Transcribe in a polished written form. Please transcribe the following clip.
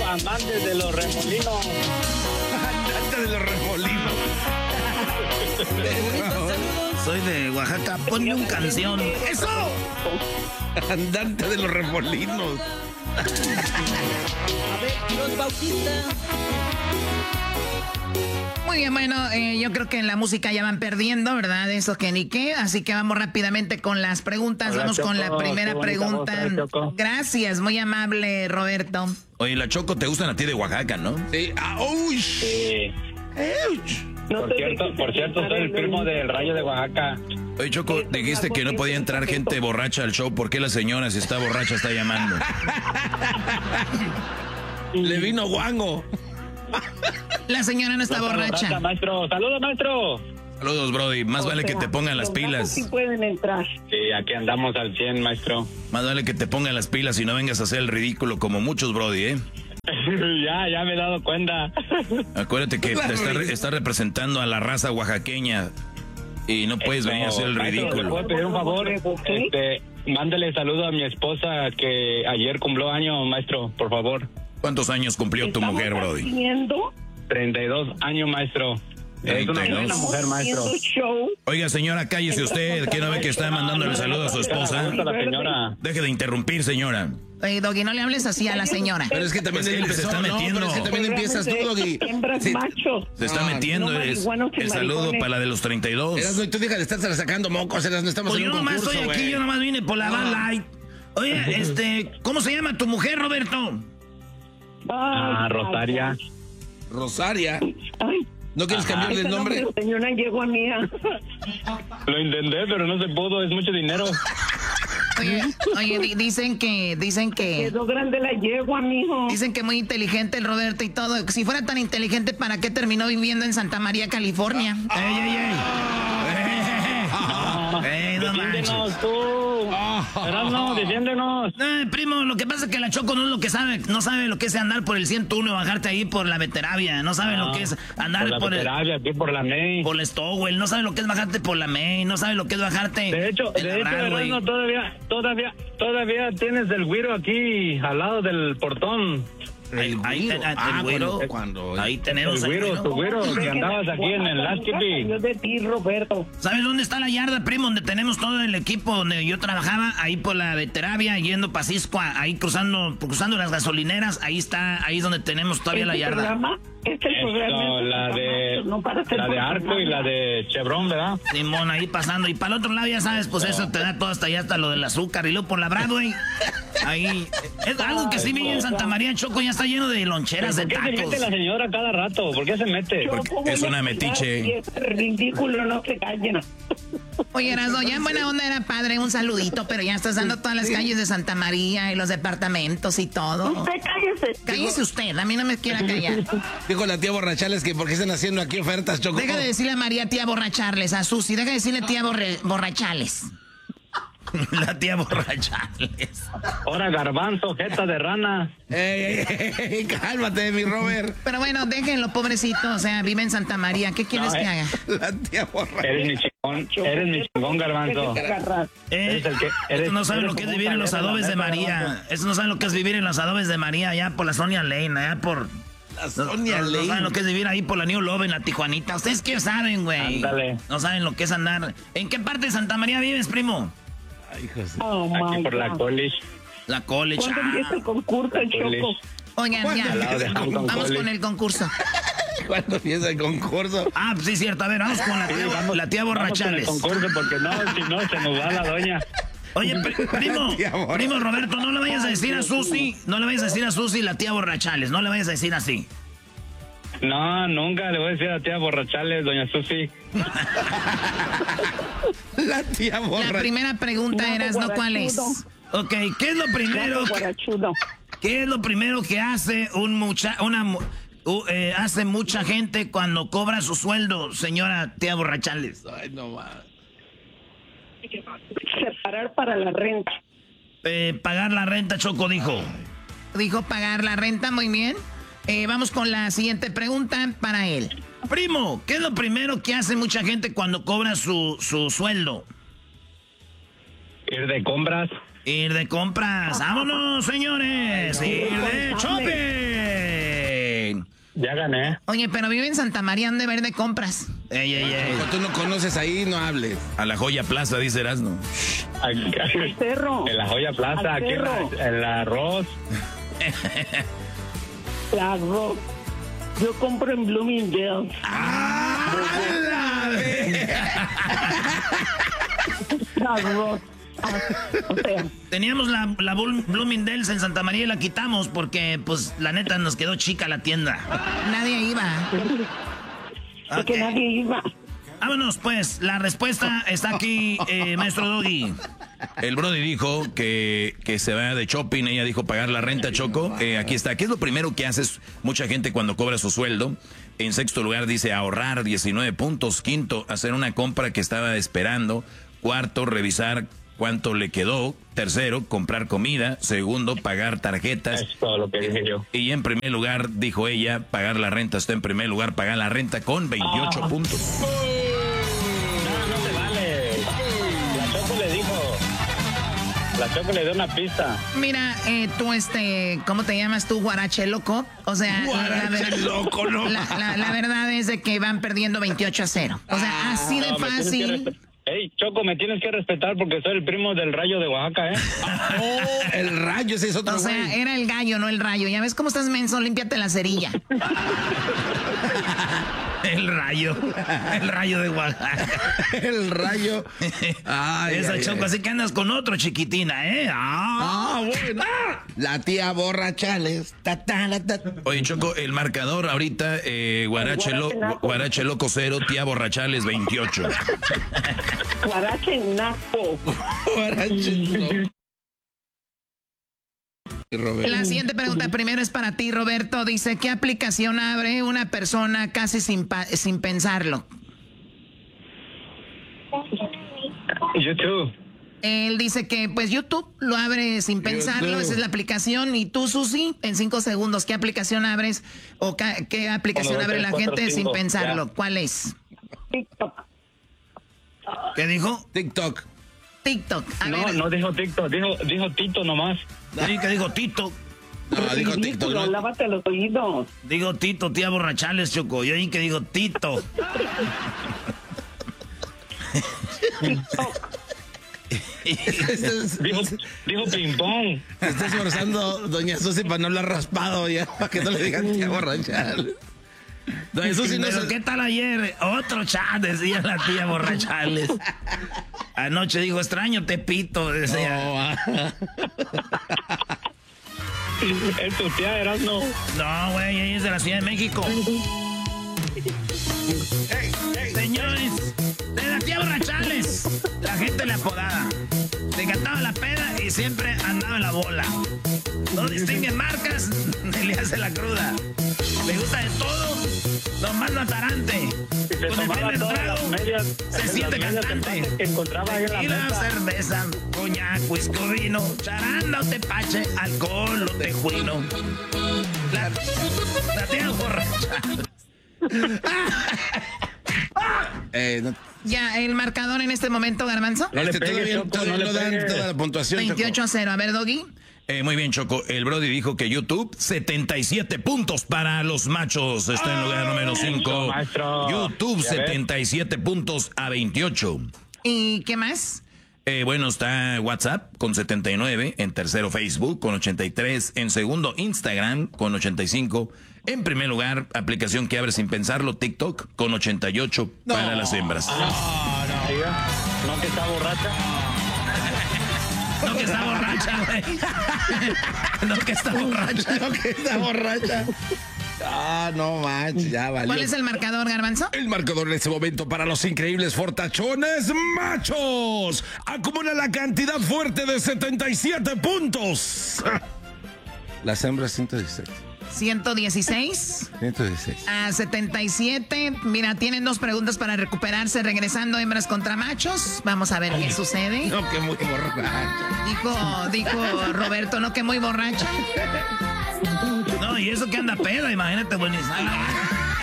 Amantes de los remolinos. Andante de los remolinos. Soy de Oaxaca, ponme una canción. ¡Eso! Andante de los remolinos. A ver, los Bautista. Muy bien, bueno, yo creo que en la música ya van perdiendo, ¿verdad? Eso que ni qué. Así que vamos rápidamente con las preguntas. Hola, Vamos Choco, con la primera pregunta. Choco. Gracias, muy amable, Roberto. Oye, la Choco te gustan a ti de Oaxaca, ¿no? Sí. ¡Uy! Sí. No te Por cierto, soy el primo del Rayo de Oaxaca. Oye, Choco, dijiste que no podía entrar gente borracha al show. ¿Por qué la señora, si está borracha, está llamando? Le vino guango. La señora no está borracha. Maestro. ¡Saludos, maestro! Saludos, Brody. Más vale que te pongan las pilas. Sí pueden entrar. Sí, aquí andamos al 100, maestro. Más vale que te pongan las pilas y no vengas a hacer el ridículo como muchos, Brody, ¿eh? ya me he dado cuenta. Acuérdate que te está representando a la raza oaxaqueña y no puedes venir a hacer el Maestro, ¿le ridículo. puedo pedir un favor? Mándale saludo a mi esposa que ayer cumplió año, maestro, por favor. ¿Cuántos años cumplió tu mujer, Brody? Haciendo 32 años, maestro. Es una 32. buena mujer, maestro. show. Oiga, señora, cállese usted. ¿Quién no ve que está mandándole saludo a su esposa? Me gusta la señora. Deje de interrumpir, señora. Oye, Doggy, no le hables así a la señora. Pero es que también Pues él él se empezó, está ¿no? metiendo. Pero es que también empiezas tú, Doggy. Hembras Sí. machos. Se está No, metiendo. no Es marihuanos y el saludo maricones. para la de los 32. Erasmo, y tú deja de estar sacando mocos, Erasmo, estamos Pues en yo un nomás concurso, estoy aquí, güey. yo nomás vine por la Bud Light. Oye, ¿cómo se llama tu mujer, Roberto? Rosaria. Rosaria. Ay, ¿No quieres cambiarle el nombre? Señora llegó a mía. Lo intenté, pero no se pudo, es mucho dinero. Oye, dicen que Quedó grande la yegua, mijo. dicen que muy inteligente el Roberto y todo. Si fuera tan inteligente, ¿para qué terminó viviendo en Santa María, California? ¡Ey, no manches! Defiéndenos tú. Erasmo, defiéndenos. Primo, lo que pasa es que la Choco no es lo que sabe, no sabe lo que es andar por el 101 y bajarte ahí por la Veteravia, no sabe lo que es andar por la aquí por la May. por el Stowell, no sabe lo que es bajarte por la Main, no sabe lo que es bajarte De hecho, en la Broadway. Erasmo, todavía tienes el güiro aquí al lado del portón. Ahí, el güero, cuando ahí tenemos El el güiro, tu güiro, que andabas aquí en el Last Kipi. Yo de ti, Roberto. ¿Sabes dónde está la yarda, primo? Donde tenemos todo el equipo donde yo trabajaba, ahí por la Veteravia, yendo para Cisco, ahí cruzando las gasolineras, ahí es donde tenemos todavía la yarda. Programa, programa. La de Arco y la de Chevron, ¿verdad? Simón, ahí pasando. Y para el otro lado, ya sabes, pues eso te da todo hasta allá, hasta lo del azúcar. Y luego por la Broadway, ahí. Es algo que sí vi en Santa María, Choco, ya está lleno de loncheras, de ¿Por qué se tacos. mete la señora cada rato? ¿Por qué se mete? Porque es una metiche. Es ridículo, no se callen. Oye, Erasmo, ya en buena onda era padre un saludito, pero ya estás dando todas las calles de Santa María y los departamentos y todo. Usted cállese. Cállese usted, a mí no me quiera callar. Dijo la tía Borrachales que porque están haciendo aquí ofertas, Choco. Deja de decirle a María tía borracharles, a Susi, deja de decirle tía borrachales. La tía borrachales. Ahora garbanzo, jeta de rana. Ey, cálmate, mi Robert. Pero bueno, déjenlo, pobrecito, o sea, vive en Santa María, ¿qué quieres que haga? La tía Borrachales. Eres mi chingón, garbanzo. Estos no saben lo que es vivir en los adobes de María. Estos no saben lo que es vivir en los adobes de María, allá por la Sonia Lane, allá por... Sonia no Lane. saben lo que es vivir ahí por la New Love en la Tijuanita. ¿Ustedes qué saben, güey? Ándale. No saben lo que es andar. ¿En qué parte de Santa María vives, primo? Ay, José. Aquí por la college. La College. ¿Cuándo empieza el concurso, Choco? Oigan, ya, Al lado de Hampton vamos College. con el concurso. ¿Cuándo empieza el concurso? Ah, pues sí, cierto. A ver, vamos con la tía Borrachales. Vamos con el concurso porque no, si no se nos va la doña. Oye, primo, La tía Borrachales. primo Roberto, no le vayas a decir a Susi, la tía Borrachales, no le vayas a decir así. No, nunca le voy a decir a la tía Borrachales, doña Susi. La tía La Borrachales. primera pregunta era, ¿no? ¿Cuál es? Ok, ¿qué es lo primero que hace hace mucha gente cuando cobra su sueldo, señora tía Borrachales? Ay, no más. Separar para la renta. Pagar la renta, Choco dijo. Dijo pagar la renta, muy bien. Vamos con la siguiente pregunta para él. Primo, ¿qué es lo primero que hace mucha gente cuando cobra su sueldo? Ir de compras. Ir de compras. ¡Vámonos, señores! ¡Ir de shopping! Ya gané. Oye, pero vive en Santa María, ¿dónde ver de compras? Cuando tú no conoces ahí, no hables. A la Joya Plaza, dice Erasmo. Al cerro. En la Joya Plaza, Al aquí cerro. en el arroz. Claro. Yo compro en Bloomingdale's. Claro. O sea, Teníamos la Bloomingdale's en Santa María y la quitamos porque, pues, la neta nos quedó chica la tienda. Nadie iba. es que nadie iba. Vámonos, pues. La respuesta está aquí, maestro Doggy. El Brody dijo que se va de shopping. Ella dijo pagar la renta, Choco. Aquí está. ¿Qué es lo primero que haces mucha gente cuando cobra su sueldo? En sexto lugar dice ahorrar 19 puntos. Quinto, hacer una compra que estaba esperando. Cuarto, revisar cuánto le quedó. Tercero, comprar comida. Segundo, pagar tarjetas. Es todo lo que dije yo. Y en primer lugar, dijo ella, pagar la renta. Está en primer lugar, pagar la renta con 28 puntos. No se vale. La Choco le dijo. La Choco le dio una pista. Mira, tú, ¿cómo te llamas tú, Guarache Loco? O sea, Loco, no. la verdad es de que van perdiendo 28-0. O sea, así de No, me tienes que fácil. Ey, Choco, me tienes que respetar porque soy el primo del Rayo de Oaxaca, ¿eh? El rayo, ese es otro O sea, güey. era el gallo, no el rayo. Ya ves cómo estás menso, límpiate la cerilla. El rayo de Oaxaca. El rayo. Ay, Esa ay, Choco, ay. así que andas con otro, chiquitina, ¿eh? Bueno. La tía borrachales. Oye, Choco, el marcador ahorita, Guarache Loco 0, tía Borrachales 28. Guarache naco. La siguiente pregunta primero es para ti, Roberto. Dice, ¿qué aplicación abre una persona casi sin pensarlo? YouTube. Él dice que pues YouTube lo abre sin pensarlo, YouTube. esa es la aplicación. Y tú, Susi, en 5 segundos, ¿qué aplicación abres o qué aplicación 1, 2, abre 3, la 4, gente 5, sin pensarlo? ya. ¿Cuál es? TikTok. ¿Qué dijo? TikTok. TikTok. A ver, No dijo TikTok, dijo Tito nomás. Sí, que dijo Tito. No, dijo TikTok. Ridículo, ¿no? lávate los oídos. Digo Tito, tía Borrachales, Choco. Yo oí que digo Tito. TikTok. Dijo ping pong. Se está esforzando doña Susi para no la raspado ya, para que no le digan tía borrachales. Doña Susi no Pero se... ¿qué tal ayer? Otro chat, decía la tía Borrachales. Anoche dijo, extraño Tepito, decía. Es tu tía, Erasmo. No, güey, ella es de la Ciudad de México. Señores, de la tía Borrachales, la gente le apodaba. Le encantaba la peda y siempre andaba en la bola. No distingue marcas, ni le hace la cruda. Le gusta de todo, lo más atarante. Se Con el tomaba primer todas trago, las medias. se siente las medias cantante. tepaches que encontraba ahí en la Tequila, mesa. cerveza, coñac, whisky, vino, charanda o tepache, alcohol o tejuino. La tía borracha. No, ya, el marcador en este momento, Garbanzo. No le todavía pegues, Choco, todavía no no le dan pegues. toda la puntuación. 28-0. A ver, Doggy. Muy bien, Choco. El Brody dijo que YouTube, 77 puntos para los machos. Está en lugar número 5. maestro. YouTube, Ya ves. 77 puntos a 28. ¿Y qué más? Bueno, está WhatsApp con 79. En tercero, Facebook con 83. En segundo, Instagram con 85. En primer lugar, aplicación que abre sin pensarlo, TikTok con 88 para las hembras. Diga, no que está borracha. No que está borracha, güey. No que está borracha. No, que está borracha. Ah, no manches, ya valió. ¿Cuál es el marcador, Garbanzo? El marcador en este momento para los increíbles fortachones machos. Acumula la cantidad fuerte de 77 puntos. Las hembras 116. 116 116. a 77. Mira, tienen 2 preguntas para recuperarse. Regresando, hembras contra machos. Vamos a ver qué sucede. No, que muy borracha. Dijo Roberto, no, que muy borracha. No, y eso que anda peda, imagínate, buenísimo.